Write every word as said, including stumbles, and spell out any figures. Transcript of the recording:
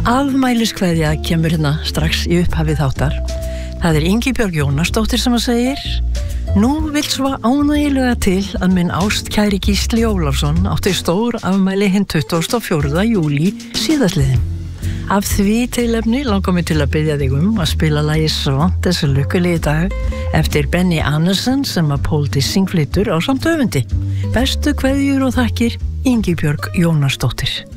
Afmæliskveðja kemur hérna strax í upphafið þáttar. Það er Ingibjörg Jónasdóttir sem að segir: Nú vill svo ánægilega til að minn ástkæri Gísli Ólafsson átti stór afmæli hinn tuttugasta og fjórða júlí síðastliðinn. Af því tilefni langar mig til að biðja þig um að spila lagið Svant þessi lukkuli í dag eftir Benny Andersson sem að Paul Dissing flytur á samt höfundi. Bestu kveðjur og þakkir, Ingibjörg Jónasdóttir.